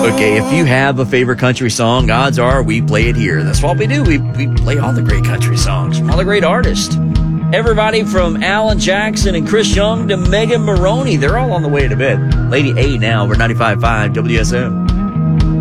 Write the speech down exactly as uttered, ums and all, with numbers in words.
Okay, if you have a favorite country song, odds are we play it here. That's what we do. We, we play all the great country songs from all the great artists. Everybody from Alan Jackson and Chris Young to Megan Maroney, they're all on the way to bed. Lady A now over ninety-five point five W S M.